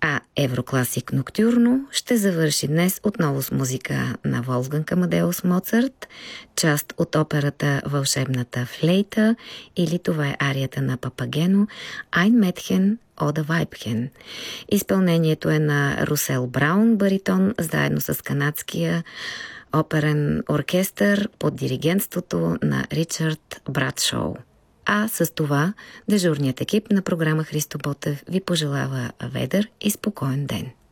А Еврокласик Ноктюрно ще завърши днес отново с музика на Волфганг Амадеус Моцарт, част от операта Вълшебната флейта, или това е арията на Папагено Ein Mädchen oder Weibchen. Изпълнението е на Русел Браун, баритон, заедно с канадския оперен оркестър под диригентството на Ричард Брадшоу. А с това дежурният екип на програма Христо Ботев ви пожелава ведър и спокоен ден.